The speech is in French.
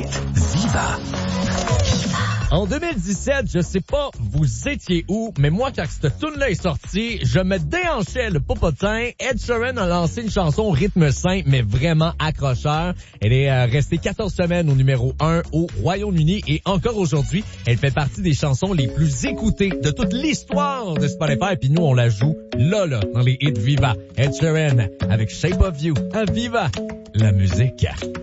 Viva. En 2017, je sais pas vous étiez où, mais moi, quand cette tune-là est sortie, je me déhanchais le popotin. Ed Sheeran a lancé une chanson au rythme simple, mais vraiment accrocheur. Elle est restée 14 semaines au numéro 1 au Royaume-Uni et encore aujourd'hui, elle fait partie des chansons les plus écoutées de toute l'histoire de Spotify. Puis nous, on la joue là, dans les hits Viva. Ed Sheeran avec Shape of You à Viva, la musique.